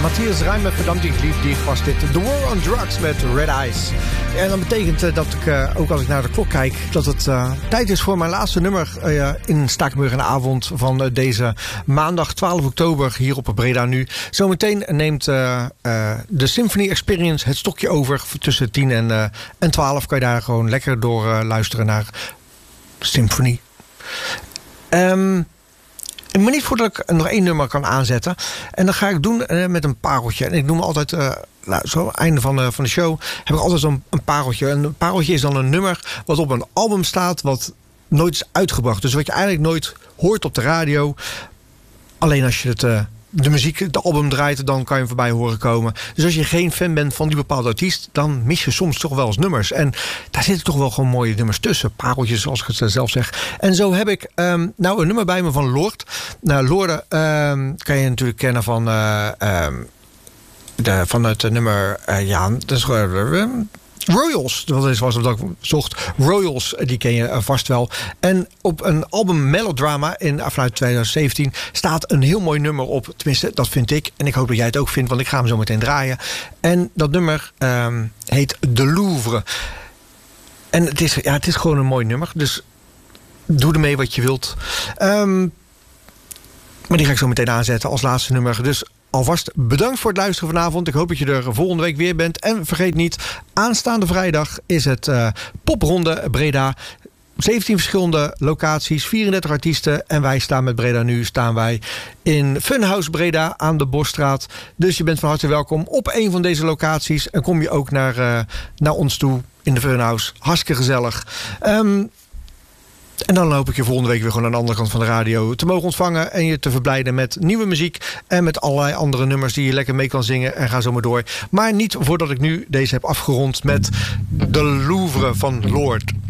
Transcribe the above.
Matthias Reim met Verdammt ik lief dich was dit The War on Drugs met Red Eyes. En dat betekent dat ik, ook als ik naar de klok kijk, dat het tijd is voor mijn laatste nummer in Spakenburg in de avond van deze maandag 12 oktober hier op Breda Nu. Zometeen neemt de Symphony Experience het stokje over. Tussen 10 en 12 kan je daar gewoon lekker door luisteren naar Symphony. Maar niet voordat ik nog één nummer kan aanzetten. En dat ga ik doen met een pareltje. En ik noem altijd, zo einde van de show, heb ik altijd zo'n pareltje. En een pareltje is dan een nummer wat op een album staat, wat nooit is uitgebracht. Dus wat je eigenlijk nooit hoort op de radio. Alleen als je de muziek, het album draait, dan kan je hem voorbij horen komen. Dus als je geen fan bent van die bepaalde artiest, dan mis je soms toch wel eens nummers. En daar zitten toch wel gewoon mooie nummers tussen. Pareltjes, zoals ik het zelf zeg. En zo heb ik een nummer bij me van Lorde. Nou, Lorde kan je natuurlijk kennen van het nummer... dat is Royals, dat is wat ik zocht. Royals, die ken je vast wel. En op een album Melodrama vanuit 2017 staat een heel mooi nummer op. Tenminste, dat vind ik. En ik hoop dat jij het ook vindt, want ik ga hem zo meteen draaien. En dat nummer heet De Louvre. En het is gewoon een mooi nummer. Dus doe ermee wat je wilt. Maar die ga ik zo meteen aanzetten als laatste nummer. Dus alvast bedankt voor het luisteren vanavond. Ik hoop dat je er volgende week weer bent. En vergeet niet, aanstaande vrijdag is het Popronde Breda. 17 verschillende locaties, 34 artiesten. En wij staan met Breda Nu in Funhouse Breda aan de Bosstraat. Dus je bent van harte welkom op een van deze locaties. En kom je ook naar ons toe in de Funhouse. Hartstikke gezellig. En dan hoop ik je volgende week weer gewoon aan de andere kant van de radio te mogen ontvangen. En je te verblijden met nieuwe muziek. En met allerlei andere nummers die je lekker mee kan zingen. En ga zo maar door. Maar niet voordat ik nu deze heb afgerond met De Louvre van Lorde.